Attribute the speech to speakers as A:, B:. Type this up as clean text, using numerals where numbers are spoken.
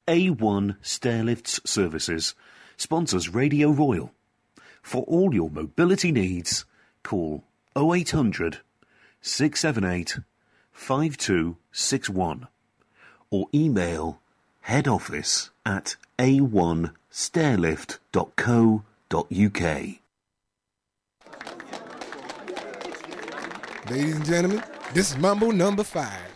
A: A1 Stairlifts Services sponsors Radio Royal. For all your mobility needs, call 0800 678 5261 or email headoffice@a1stairlift.co.uk.
B: Ladies and gentlemen, this is Mambo number 5.